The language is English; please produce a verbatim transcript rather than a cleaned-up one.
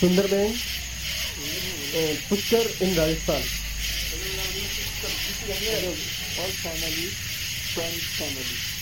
Sundarban, uh, Pushkar in Rajasthan. All family, friends family.